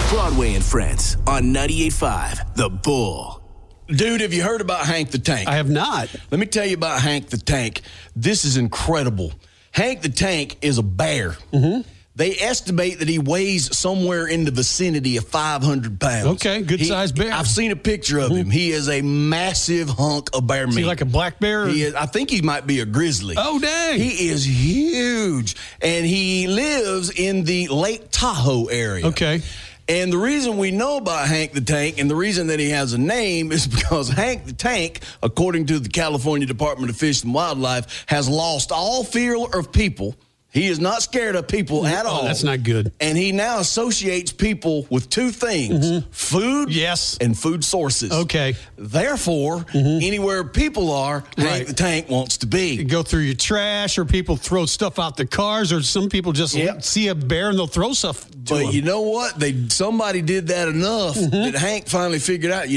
Broadway and Friends on 98.5 The Bull. Dude, have you heard about Hank the Tank? I have not. Let me tell you about Hank the Tank. This is incredible. Hank the Tank is a bear. Mm-hmm. They estimate that he weighs somewhere in the vicinity of 500 pounds. Okay, good-sized bear. I've seen a picture of him. He is a massive hunk of bear meat. Is he like a black bear? He is, I think he might be a grizzly. Oh, dang. He is huge, and he lives in the Lake Tahoe area. Okay. And the reason we know about Hank the Tank and the reason that he has a name is because Hank the Tank, according to the California Department of Fish and Wildlife, has lost all fear of people. He is not scared of people at all. That's not good. And he now associates people with two things, food and food sources. Okay. Therefore, anywhere people are, Hank the Tank wants to be. You go through your trash, or people throw stuff out the cars, or some people just see a bear and they'll throw stuff to But him. you know what? Somebody did that enough that Hank finally figured out,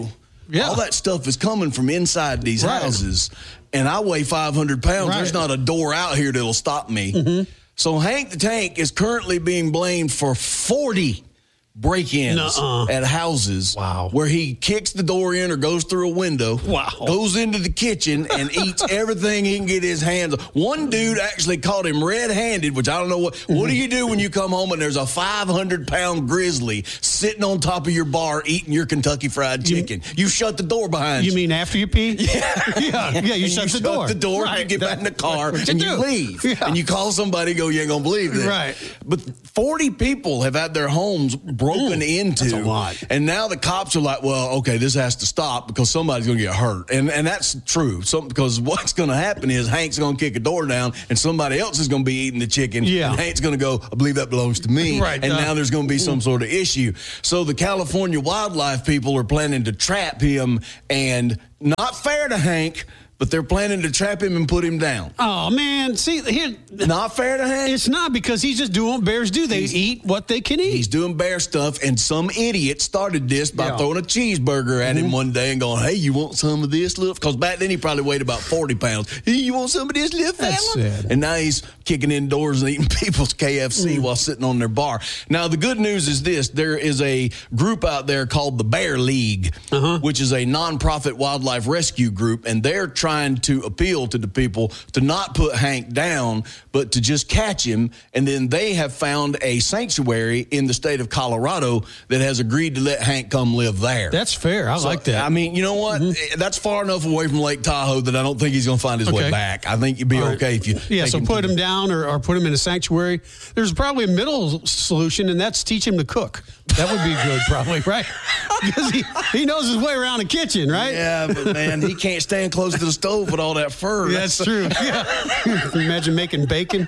all that stuff is coming from inside these houses. And I weigh 500 pounds. Right. There's not a door out here that'll stop me. So Hank the Tank is currently being blamed for 40 break-ins at houses where he kicks the door in or goes through a window, goes into the kitchen, and eats everything he can get his hands on. One dude actually caught him red-handed, which I don't know what do you do when you come home and there's a 500-pound grizzly sitting on top of your bar eating your Kentucky Fried Chicken? You shut the door behind you. You mean after you pee? Yeah. You shut the door. The door, you get back in the car, and you leave. Yeah. And you call somebody and go, you ain't going to believe this. Right. But 40 people have had their homes broken into. That's a lot. And now the cops are like, well, okay, this has to stop because somebody's going to get hurt. And that's true. Because what's going to happen is Hank's going to kick a door down and somebody else is going to be eating the chicken. Yeah. And Hank's going to go, I believe that belongs to me. Right. And now there's going to be some sort of issue. So the California wildlife people are planning to trap him, and not fair to Hank, but they're planning to trap him and put him down. Oh, man. See, here. Not fair to Hank? It's not, because he's just doing what bears do. They eat what they can eat. He's doing bear stuff, and some idiot started this by throwing a cheeseburger at him one day and going, hey, you want some of this, little? Because back then he probably weighed about 40 pounds. Hey, you want some of this, little fella? That's sad. And now he's kicking indoors and eating people's KFC while sitting on their bar. Now, the good news is this. There is a group out there called the Bear League, which is a nonprofit wildlife rescue group, and they're trying to appeal to the people to not put Hank down, but to just catch him. And then they have found a sanctuary in the state of Colorado that has agreed to let Hank come live there. That's fair. I like that. I mean, you know what? That's far enough away from Lake Tahoe that I don't think he's going to find his way back. I think you'd be okay if you... Yeah, so put him down or put him in a sanctuary. There's probably a middle solution, and that's teach him to cook. That would be good, probably, right? Because he knows his way around a kitchen, right? Yeah, but man, he can't stand close to the stove with all that fur. Yeah, that's true. Yeah. Imagine making bacon.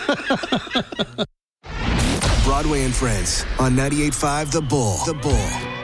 Broadway and Friends on 98.5 The Bull. The Bull.